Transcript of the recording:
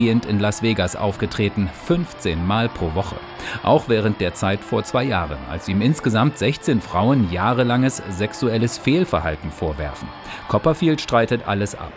in Las Vegas aufgetreten, 15 Mal pro Woche. Auch während der Zeit vor 2 Jahren, als ihm insgesamt 16 Frauen jahrelanges sexuelles Fehlverhalten vorwerfen. Copperfield streitet alles ab.